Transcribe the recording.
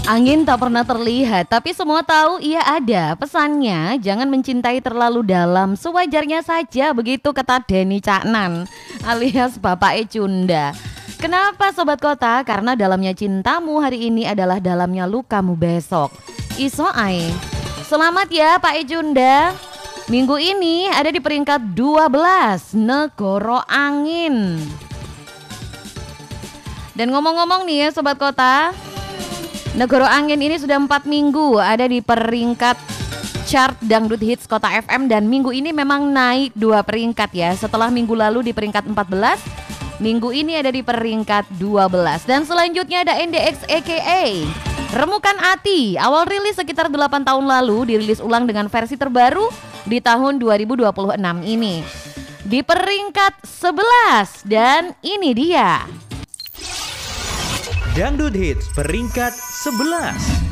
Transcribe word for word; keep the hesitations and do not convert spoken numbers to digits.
Angin tak pernah terlihat, tapi semua tahu ia ada. Pesannya, jangan mencintai terlalu dalam, sewajarnya saja, begitu kata Denny Caknan alias Bapak Ecunda. Kenapa Sobat Kota? Karena dalamnya cintamu hari ini adalah dalamnya lukamu besok. Iso ae. Selamat ya Pak Ecunda. Minggu ini ada di peringkat dua belas, Negoro Angin. Dan ngomong-ngomong nih ya Sobat Kota, Negoro Angin ini sudah empat minggu ada di peringkat chart Dangdut Hits Kota F M. Dan minggu ini memang naik dua peringkat ya. Setelah minggu lalu di peringkat empat belas, minggu ini ada di peringkat dua belas. Dan selanjutnya ada N D X A K A Remukan Ati. Awal rilis sekitar delapan tahun lalu, dirilis ulang dengan versi terbaru di tahun dua ribu dua puluh enam ini. Di peringkat sebelas, dan ini dia Dangdut Hits peringkat sebelas.